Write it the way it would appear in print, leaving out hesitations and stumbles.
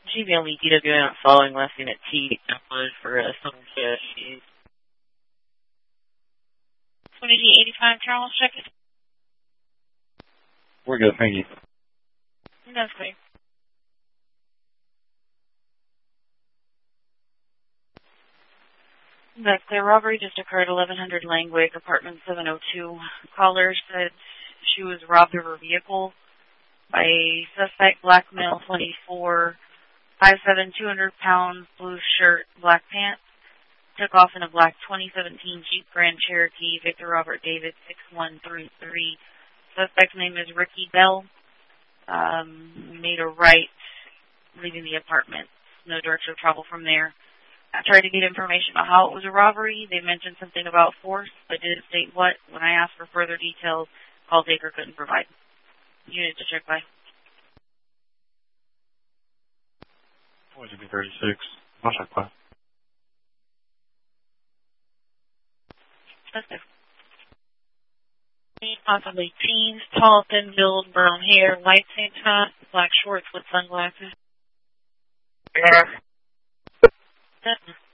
GVLE DWM following last unit T upload for some issues. 2085 Charles, check it. We're good, thank you. That's clear. That's clear. Robbery just occurred 1100 Langwick, apartment 702. Caller said she was robbed of her vehicle by a suspect, black male, 24, 5'7", 200 pounds, blue shirt, black pants. Took off in a black 2017 Jeep Grand Cherokee, Victor Robert David, 6133. Suspect's name is Ricky Bell. Made a right, leaving the apartment. No direction of travel from there. I tried to get information about how it was a robbery. They mentioned something about force, but didn't state what. When I asked for further details, call taker couldn't provide. Unit to check by. What would be 36? I'll check by. That's it. Possibly teens, tall, thin build, brown hair, white tank top, black shorts with sunglasses. Yeah. That's